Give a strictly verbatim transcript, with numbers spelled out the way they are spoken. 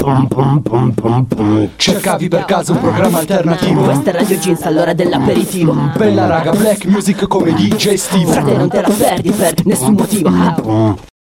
pum pum pum pum pum. Cercavi per caso un programma alternativo? Questa è Radio Jeans all'ora dell'aperitivo. Bella raga, black music come D J Steve. Frate non te la perdi per nessun motivo.